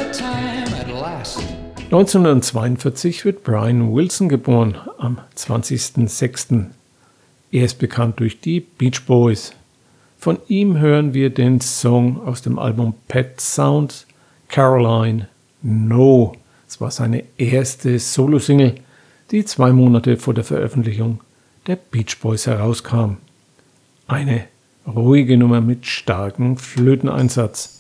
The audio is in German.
1942 wird Brian Wilson geboren, am 20.06. Er ist bekannt durch die Beach Boys. Von ihm hören wir den Song aus dem Album Pet Sounds, Caroline No. Es war seine erste Solo-Single, die 2 Monate vor der Veröffentlichung der Beach Boys herauskam. Eine ruhige Nummer mit starkem Flöteneinsatz.